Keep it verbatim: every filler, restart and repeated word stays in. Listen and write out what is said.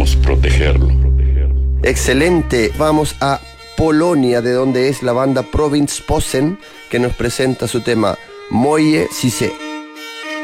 debemos protegerlo. Excelente, vamos a Polonia, de donde es la banda Province Posen, que nos presenta su tema Moje si se